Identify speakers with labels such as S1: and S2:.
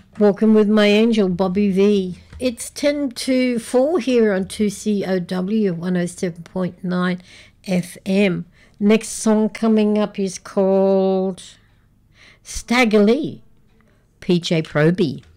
S1: Walking with My Angel, Bobby V. It's 10 to 4 here on 2COW 107.9 FM. Next song coming up is called Stagger Lee, PJ Proby.